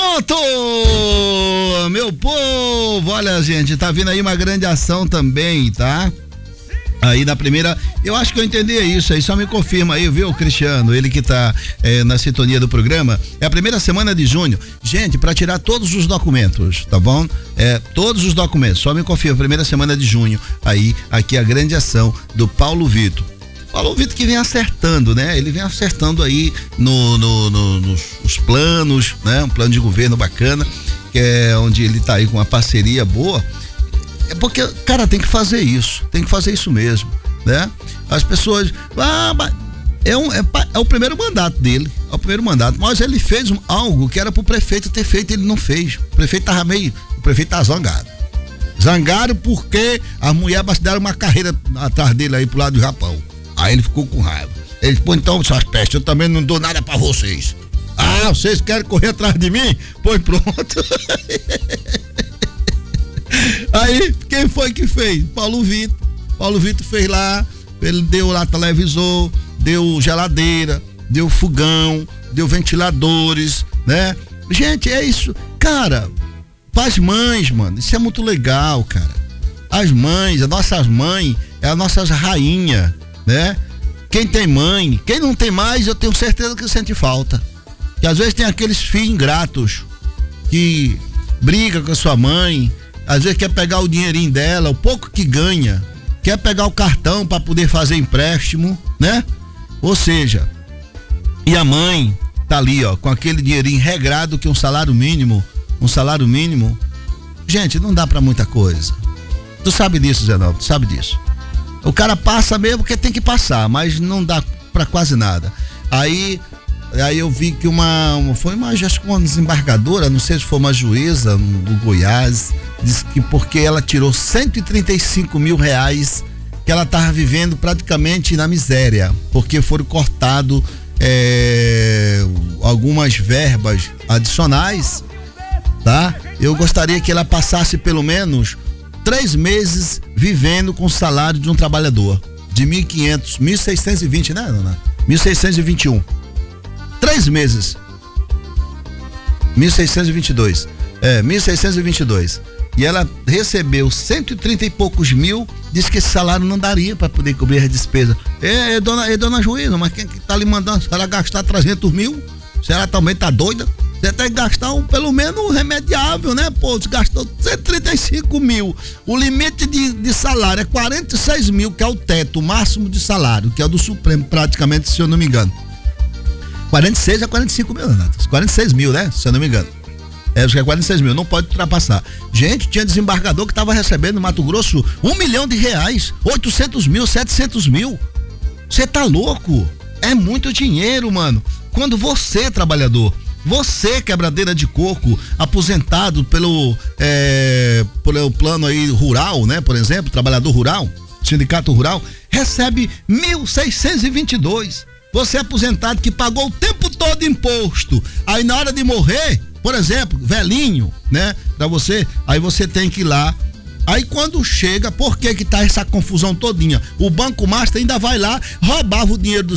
Pronto, meu povo, olha gente, tá vindo aí uma grande ação também, tá? Aí na primeira, eu acho que eu entendi isso aí, só me confirma aí, viu, Cristiano, ele que tá na sintonia do programa, é a primeira semana de junho, gente, pra tirar todos os documentos, tá bom? Todos os documentos, só me confirma, primeira semana de junho, aí, aqui a grande ação do Paulo Vitor. Paulo Vitor que vem acertando, né? Ele vem acertando aí nos planos, né? Um plano de governo bacana, que é onde ele tá aí com uma parceria boa. É porque, cara, tem que fazer isso mesmo, né? As pessoas, é o primeiro mandato dele, mas ele fez algo que era pro prefeito ter feito, ele não fez. O prefeito tá zangado porque as mulheres deram uma carreira atrás dele aí pro lado do Japão. Aí ele ficou com raiva. Ele disse, pô, então, suas pestes, eu também não dou nada pra vocês. Ah, vocês querem correr atrás de mim? Pois pronto. Aí, quem foi que fez? Paulo Vitor fez lá, ele deu lá televisor, deu geladeira, deu fogão, deu ventiladores, né? Gente, é isso. Cara, pras mães, mano, isso é muito legal, cara. As mães, as nossas mães, é as nossas rainhas, né? Quem tem mãe, quem não tem mais, eu tenho certeza que sente falta. Que às vezes tem aqueles filhos ingratos que briga com a sua mãe, às vezes quer pegar o dinheirinho dela, o pouco que ganha, quer pegar o cartão para poder fazer empréstimo, né? Ou seja, e a mãe tá ali, ó, com aquele dinheirinho regrado que um salário mínimo, gente, não dá para muita coisa. Tu sabe disso, Zé Naldo, tu sabe disso. O cara passa mesmo porque tem que passar, mas não dá pra quase nada. Aí eu vi que foi uma desembargadora, não sei se foi uma juíza do Goiás, disse que porque ela tirou 135 mil reais, que ela tava vivendo praticamente na miséria, porque foram cortados algumas verbas adicionais, tá? Eu gostaria que ela passasse pelo menos 3 meses vivendo com o salário de um trabalhador de 1.500, 1.620, né, Dona? 1.621. 3 meses. 1.622. 1.622. E ela recebeu 130 e poucos mil, disse que esse salário não daria para poder cobrir as despesas. Dona juíza, mas quem que tá lhe mandando? Se ela gastar 300 mil, se ela também tá doida? Você tem que gastar pelo menos um remediável, né, pô? Você gastou 135 mil. O limite de salário é 46 mil, que é o teto, o máximo de salário, que é o do Supremo, praticamente, se eu não me engano. 46 a 45 mil, Renato. 46 mil, né? Se eu não me engano. Acho que é 46 mil, não pode ultrapassar. Gente, tinha desembargador que estava recebendo no Mato Grosso R$1 milhão, 800 mil, 700 mil. Você tá louco? É muito dinheiro, mano. Quando você, trabalhador, você, quebradeira de coco, aposentado pelo plano aí rural, né? Por exemplo, trabalhador rural, sindicato rural, recebe 1.622. Você é aposentado que pagou o tempo todo imposto. Aí na hora de morrer, por exemplo, velhinho, né? Pra você, aí você tem que ir lá. Aí quando chega, por que tá essa confusão todinha? O Banco Master ainda vai lá, roubava o dinheiro